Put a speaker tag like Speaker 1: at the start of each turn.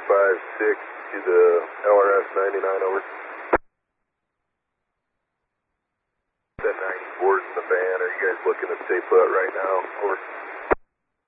Speaker 1: to the LRS 99, over. That 94's in the van. Are you guys looking to stay put right now? Over.